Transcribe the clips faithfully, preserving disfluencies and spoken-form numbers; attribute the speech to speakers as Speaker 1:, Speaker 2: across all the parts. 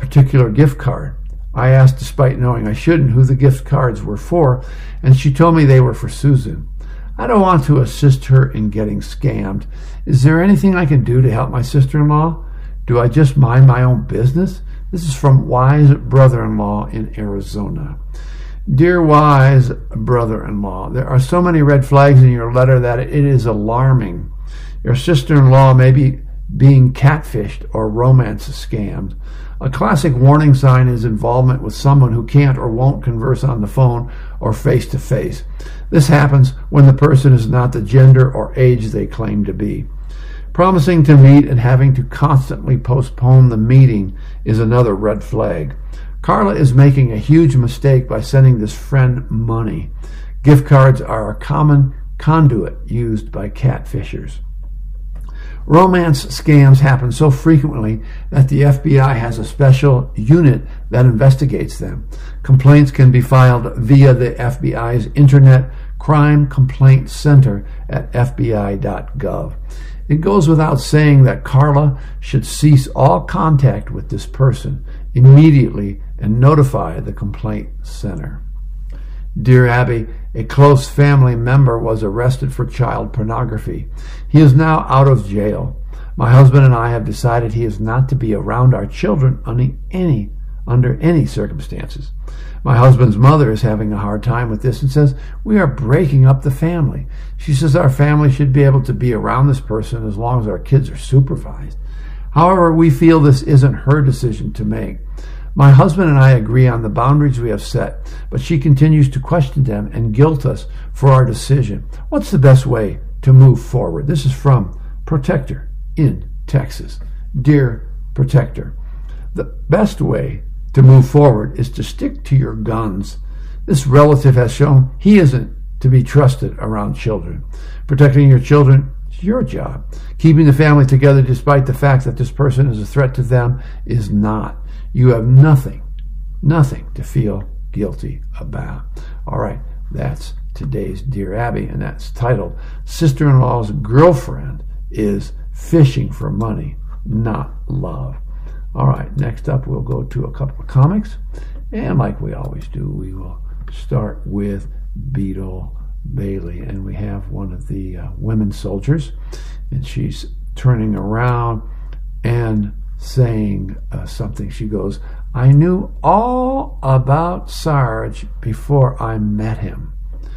Speaker 1: particular gift card. I asked, despite knowing I shouldn't, who the gift cards were for, and she told me they were for Susan. I don't want to assist her in getting scammed. Is there anything I can do to help my sister-in-law? Do I just mind my own business? This is from Wise Brother-in-Law in Arizona. Dear Wise Brother-in-Law, there are so many red flags in your letter that it is alarming. Your sister-in-law may be being catfished or romance scammed. A classic warning sign is involvement with someone who can't or won't converse on the phone or face-to-face. This happens when the person is not the gender or age they claim to be. Promising to meet and having to constantly postpone the meeting is another red flag. Carla is making a huge mistake by sending this friend money. Gift cards are a common conduit used by catfishers. Romance scams happen so frequently that the F B I has a special unit that investigates them. Complaints can be filed via the F B I's Internet Crime Complaint Center at F B I dot gov. It goes without saying that Carla should cease all contact with this person immediately and notify the complaint center. Dear Abby, a close family member was arrested for child pornography. He is now out of jail. My husband and I have decided he is not to be around our children under any, under any circumstances. My husband's mother is having a hard time with this and says we are breaking up the family. She says our family should be able to be around this person as long as our kids are supervised. However, we feel this isn't her decision to make. My husband and I agree on the boundaries we have set, but she continues to question them and guilt us for our decision. What's the best way to move forward? This is from Protector in Texas. Dear Protector, the best way to move forward is to stick to your guns. This relative has shown he isn't to be trusted around children. Protecting your children is your job. Keeping the family together despite the fact that this person is a threat to them is not. You have nothing, nothing to feel guilty about. All right, that's today's Dear Abby, and that's titled Sister-in-Law's Girlfriend is Fishing for Money, Not Love. All right, next up we'll go to a couple of comics, and like we always do, we will start with Beetle Bailey, and we have one of the uh, women soldiers, and she's turning around and saying uh, something. She goes, I knew all about Sarge before I met him.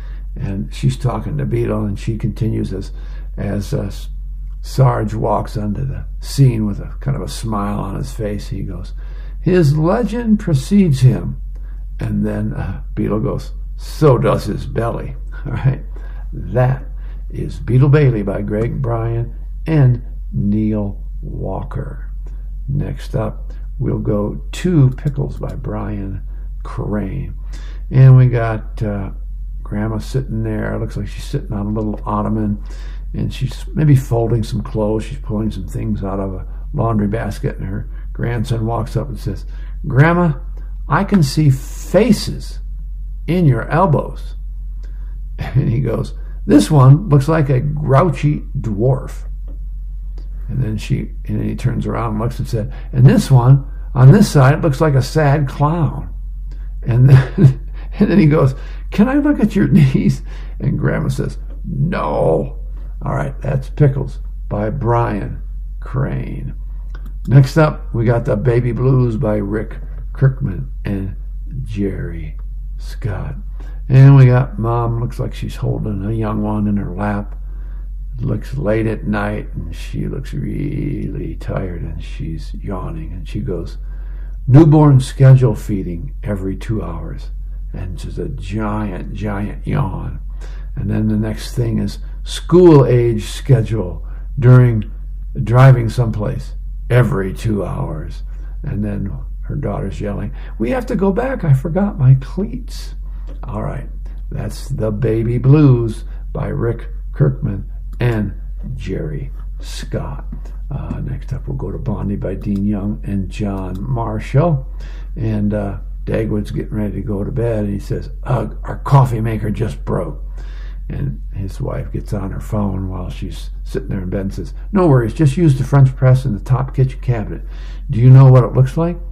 Speaker 1: And she's talking to Beetle, and she continues as as uh, Sarge walks onto the scene with a kind of a smile on his face. He goes, his legend precedes him. And then uh, Beetle goes, so does his belly. All right, that is Beetle Bailey by Greg Bryan and Neil Walker. Next up, we'll go to Pickles by Brian Crane. And we got uh, Grandma sitting there. It looks like she's sitting on a little ottoman, and she's maybe folding some clothes. She's pulling some things out of a laundry basket, and her grandson walks up and says, Grandma, I can see faces in your elbows. And he goes, this one looks like a grouchy dwarf. And then she, and then he turns around and looks and said, and this one, on this side, looks like a sad clown. And then, and then he goes, can I look at your knees? And Grandma says, no. All right, that's Pickles by Brian Crane. Next up, we got the Baby Blues by Rick Kirkman and Jerry Scott. And we got Mom, looks like she's holding a young one in her lap. It looks late at night, and she looks really tired, and she's yawning, and she goes, newborn schedule feeding every two hours. And just a giant, giant yawn. And then the next thing is school age schedule during driving someplace every two hours. And then her daughter's yelling, we have to go back, I forgot my cleats. All right, that's the Baby Blues by Rick Kirkman and Jerry Scott. Uh, next up, we'll go to Blondie by Dean Young and John Marshall. And uh, Dagwood's getting ready to go to bed, and he says, ugh, our coffee maker just broke. And his wife gets on her phone while she's sitting there in bed and says, no worries, just use the French press in the top kitchen cabinet. Do you know what it looks like?